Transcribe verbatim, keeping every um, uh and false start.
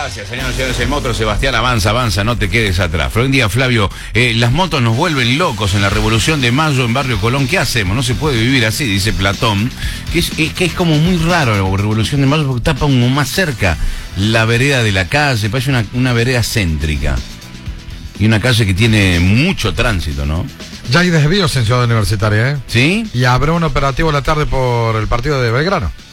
Gracias, señores y señores. El Moto Sebastián, avanza, avanza, no te quedes atrás. Buen día, Flavio. Eh, las motos nos vuelven locos en la Revolución de Mayo en Barrio Colón. ¿Qué hacemos? No se puede vivir así, dice Platón. Que es, es, que es como muy raro la Revolución de Mayo porque tapa como más cerca la vereda de la calle. Parece una, una vereda céntrica. Y una calle que tiene mucho tránsito, ¿no? Ya hay desvíos en Ciudad Universitaria, ¿eh? ¿Sí? Y habrá un operativo a la tarde por el partido de Belgrano.